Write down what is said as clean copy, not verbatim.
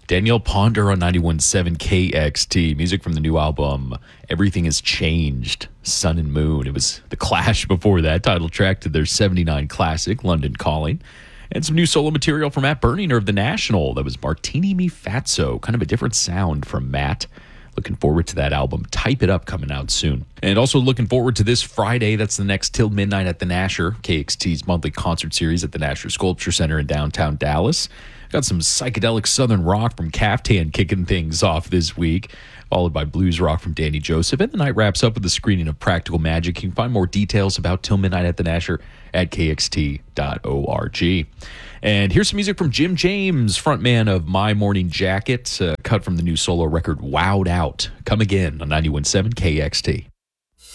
Danielle Ponder on 91.7 KXT. Music from the new album, Everything Has Changed, Sun and Moon. It was The Clash before that, title track to their 79 classic, London Calling. And some new solo material from Matt Berninger of The National. That was Martini Mi Fatso, kind of a different sound from Matt. Looking forward to that album, Type It Up, coming out soon. And also looking forward to this Friday. That's the next Till Midnight at the Nasher, KXT's monthly concert series at the Nasher Sculpture Center in downtown Dallas. Got some psychedelic southern rock from Caftan kicking things off this week, followed by blues rock from Danny Joseph. And the night wraps up with a screening of Practical Magic. You can find more details about Till Midnight at the Nasher at kxt.org. And here's some music from Jim James, frontman of My Morning Jacket, cut from the new solo record Wowed Out. Come again on 91.7 KXT.